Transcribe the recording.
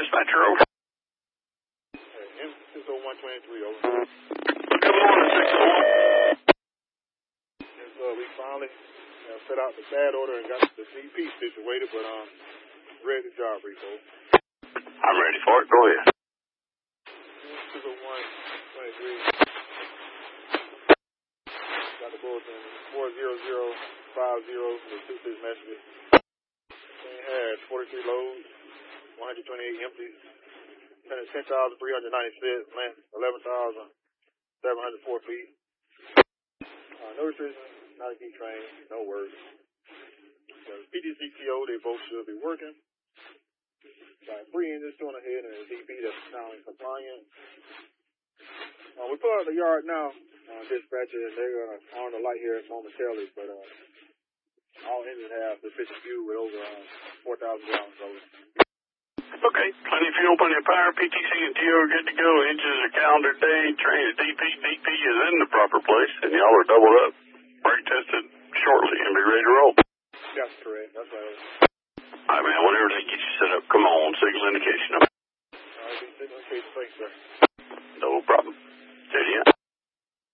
dispatcher, over. M60123, over. Good morning, 601. Yes, we finally set out the bad order and got the CP situated, but ready to job brief, over. I'm ready for it. Go ahead. M60123. Got the bulletin 40050 with 26 messages. They had 43 loads, 128 empties, 10,396, length 11,704 feet. No restrictions, not a key train, no words. So PTCTO, they both should be working. Got 3 engines, 2 on the head, and a DP that's sounding compliant. We pull out the yard now. Dispatcher, they're going to on the light here momentarily, but all engines have sufficient fuel with over 4,000 gallons. Okay, plenty of fuel, plenty of power. PTC and TO are good to go. Engines are calendar day. Train is DP. DP is in the proper place, and y'all are doubled up. Brake tested shortly and be ready to roll. That's correct. That's right. All right, man, whenever they get you set up, come on, 601.